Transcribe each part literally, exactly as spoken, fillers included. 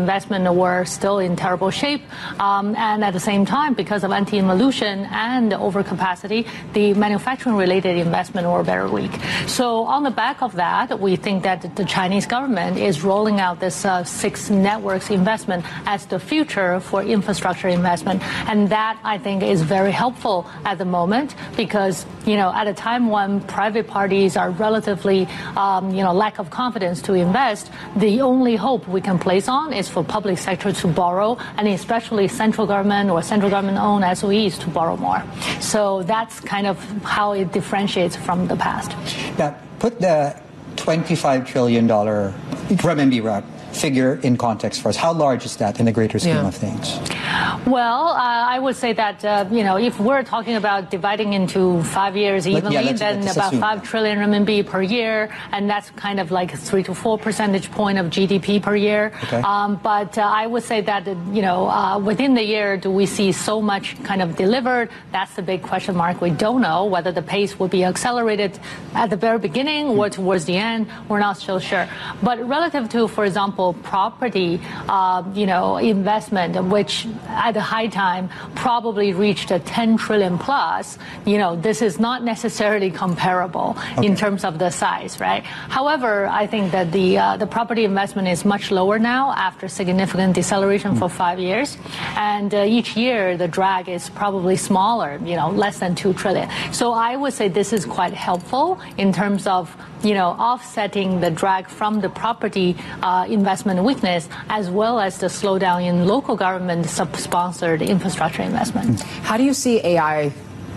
investment were still in terrible shape. Um, and at the same time, because of anti-involution and overcapacity, the manufacturing-related investment were very weak. So on the back of that, we think that the Chinese government is rolling out this uh, six networks investment as the future for infrastructure investment. And that, I think, is very helpful at the moment because, you know, at a time when private parties are relatively, um, you know, lack of confidence to invest, the only hope we can place on is for public sector to borrow, and especially central government or central government-owned S O Es to borrow more. So that's kind of how it differentiates from the past. Now, put the twenty-five trillion dollars renminbi figure in context for us. How large is that in the greater scheme yeah. of things? Well, uh, I would say that, uh, you know, if we're talking about dividing into five years evenly, yeah, let's, then let's about assume. five trillion renminbi per year, and that's kind of like three to four percentage point of G D P per year. Okay. Um, but uh, I would say that, you know, uh, within the year, do we see so much kind of delivered? That's the big question mark. We don't know whether the pace will be accelerated at the very beginning or towards the end. We're not so sure. But relative to, for example, property, uh, you know, investment, which at the high time probably reached a ten trillion plus, you know, this is not necessarily comparable okay. in terms of the size, right? However, I think that the uh, the property investment is much lower now after significant deceleration mm. for five years, and uh, each year the drag is probably smaller, you know, less than two trillion. So I would say this is quite helpful in terms of, you know, offsetting the drag from the property uh, investment weakness, as well as the slowdown in local government sponsored infrastructure investment. How do you see A I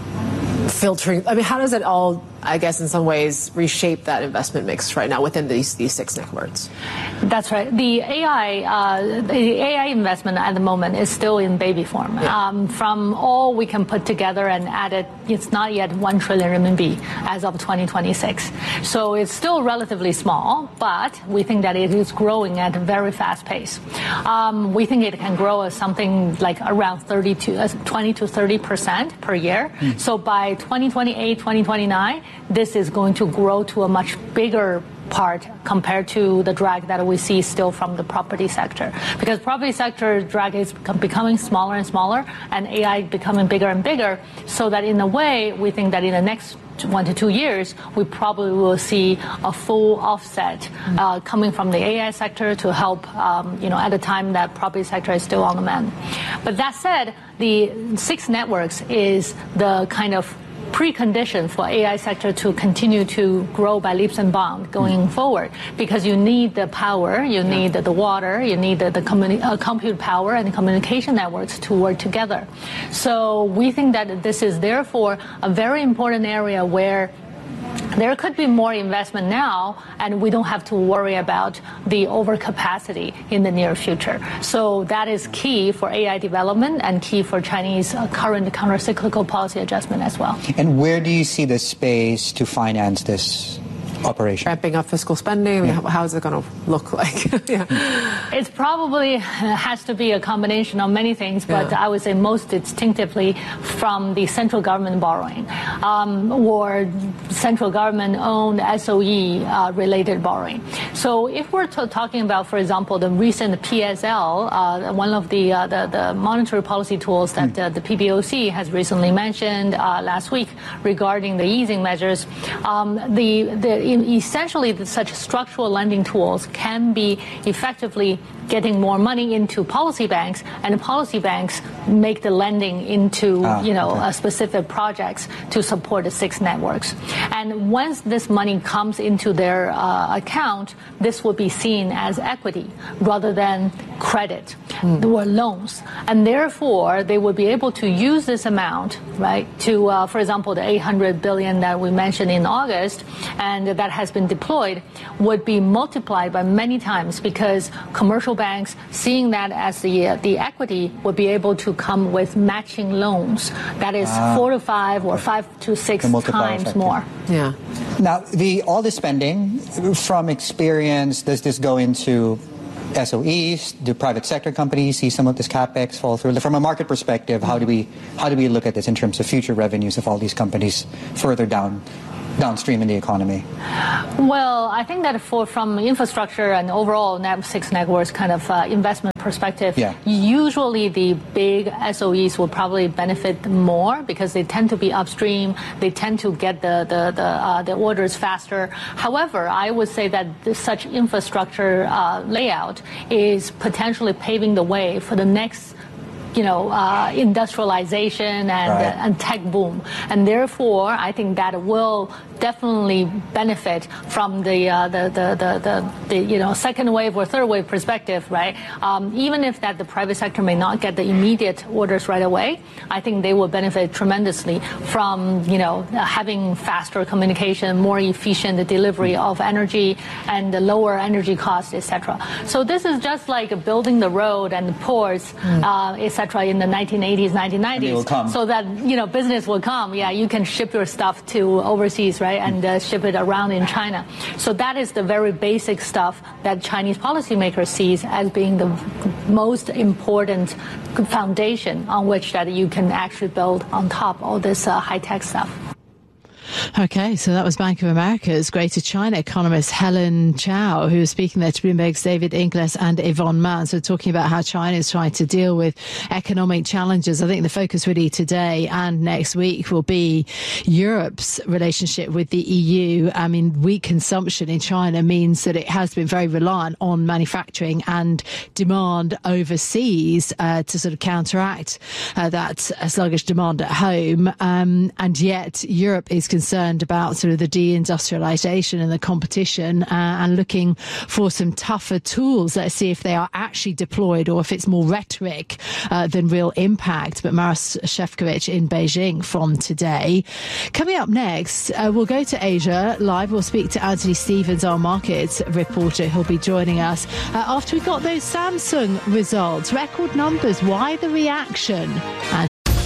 filtering? I mean, how does it all, I guess, in some ways, reshape that investment mix right now within these these six networks? That's right. The A I, uh, the A I investment at the moment is still in baby form. Yeah. Um, from all we can put together and add it, it's not yet one trillion renminbi as of twenty twenty-six. So it's still relatively small, but we think that it is growing at a very fast pace. Um, we think it can grow as something like around thirty to uh, twenty to thirty percent per year. Mm. So by twenty twenty-eight, twenty twenty-nine, this is going to grow to a much bigger part compared to the drag that we see still from the property sector. Because property sector drag is becoming smaller and smaller, and A I becoming bigger and bigger, so that in a way, we think that in the next one to two years, we probably will see a full offset uh, coming from the A I sector to help, um, you know, at a time that property sector is still on the mend. But that said, the six networks is the kind of precondition for A I sector to continue to grow by leaps and bounds going mm. forward, because you need the power, you need yeah. the water, you need the, the communi- uh, compute power and communication networks to work together. So we think that this is therefore a very important area where there could be more investment now, and we don't have to worry about the overcapacity in the near future. So that is key for A I development and key for Chinese uh, current countercyclical policy adjustment as well. And where do you see the space to finance this operation? Ramping up fiscal spending, yeah. how is it going to look like? yeah. It probably has to be a combination of many things, but yeah. I would say most distinctively from the central government borrowing um, or central government-owned S O E-related uh, borrowing. So if we're t- talking about, for example, the recent P S L, uh, one of the, uh, the the monetary policy tools that mm. uh, the P B O C has recently mentioned uh, last week regarding the easing measures, um, the the essentially, the, such structural lending tools can be effectively getting more money into policy banks, and the policy banks make the lending into, ah, you know, okay. uh, specific projects to support the six networks. And once this money comes into their uh, account, this will be seen as equity rather than credit mm. or loans. And therefore, they will be able to use this amount, right, to, uh, for example, the eight hundred billion that we mentioned in August, and that has been deployed, would be multiplied by many times, because commercial banks, seeing that as the uh, the equity, would be able to come with matching loans that is ah. four to five or five to six times effect. more. Yeah. Now, the all the spending, from experience, does this go into S O Es? Do private sector companies see some of this capex fall through? From a market perspective, how do we how do we look at this in terms of future revenues of all these companies further down downstream in the economy? Well, I think that for from infrastructure and overall Net six networks kind of uh, investment perspective, yeah. usually the big S O Es will probably benefit more because they tend to be upstream. They tend to get the the the, uh, the orders faster. However, I would say that this, such infrastructure uh, layout is potentially paving the way for the next, you know, uh, industrialization and, right. uh, and tech boom. And therefore, I think that will definitely benefit from the, uh, the, the, the, the, the, you know, second wave or third wave perspective, right? Um, even if that the private sector may not get the immediate orders right away, I think they will benefit tremendously from, you know, having faster communication, more efficient delivery of energy and the lower energy costs, et cetera. So this is just like building the road and the ports, mm. uh, et cetera, in the nineteen eighties, nineteen nineties, so that, you know, business will come. Yeah, you can ship your stuff to overseas, right, and uh, ship it around in China. So that is the very basic stuff that Chinese policymakers sees as being the most important foundation on which that you can actually build on top all this uh, high-tech stuff. Okay, so that was Bank of America's Greater China economist Helen Chow, who was speaking there to Bloomberg's David Inglis and Yvonne Mann. So talking about how China is trying to deal with economic challenges. I think the focus really today and next week will be Europe's relationship with the E U. I mean, weak consumption in China means that it has been very reliant on manufacturing and demand overseas uh, to sort of counteract uh, that sluggish demand at home. Um, and yet Europe is concerned about sort of the deindustrialization and the competition uh, and looking for some tougher tools. Let's see if they are actually deployed or if it's more rhetoric uh, than real impact. But Maros Shefcovic in Beijing from today. Coming up next, uh, we'll go to Asia live. We'll speak to Anthony Stevens, our markets reporter. He'll be joining us uh, after we got those Samsung results. Record numbers. Why the reaction? And